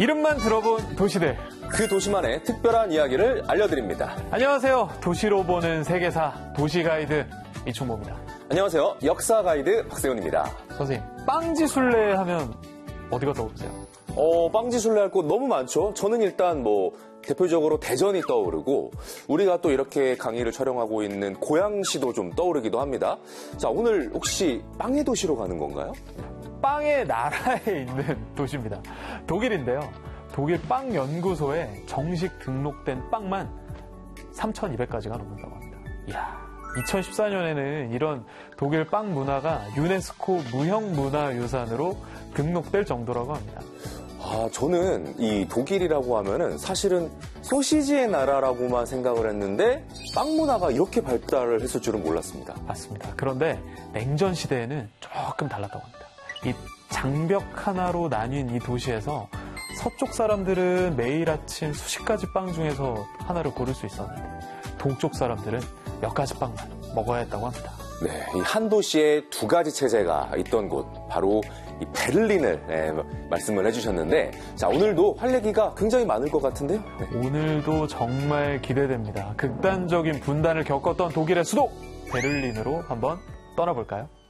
이름만 들어본 도시들. 그 도시만의 특별한 이야기를 알려드립니다. 안녕하세요. 도시로 보는 세계사 도시가이드 이충모입니다. 안녕하세요. 역사 가이드 박세훈입니다. 선생님, 빵지순례 하면 어디가 떠오르세요? 빵지순례 할 곳 너무 많죠. 저는 일단 대표적으로 대전이 떠오르고 우리가 또 이렇게 강의를 촬영하고 있는 고양시도 좀 떠오르기도 합니다. 자, 오늘 혹시 빵의 도시로 가는 건가요? 빵의 나라에 있는 도시입니다. 독일인데요. 독일 빵 연구소에 정식 등록된 빵만 3,200가지가 넘는다고 합니다. 이야, 2014년에는 이런 독일 빵 문화가 유네스코 무형문화유산으로 등록될 정도라고 합니다. 저는 이 독일이라고 하면은 사실은 소시지의 나라라고만 생각을 했는데 빵 문화가 이렇게 발달을 했을 줄은 몰랐습니다. 맞습니다. 그런데 냉전 시대에는 조금 달랐다고 합니다. 이 장벽 하나로 나뉜 이 도시에서 서쪽 사람들은 매일 아침 수십 가지 빵 중에서 하나를 고를 수 있었는데 동쪽 사람들은 몇 가지 빵만 먹어야 했다고 합니다. 네, 이 한 도시에 두 가지 체제가 있던 곳, 바로 이 베를린을 말씀을 해주셨는데, 자, 오늘도 할 얘기가 굉장히 많을 것 같은데요. 네. 오늘도 정말 기대됩니다. 극단적인 분단을 겪었던 독일의 수도 베를린으로 한번 떠나볼까요?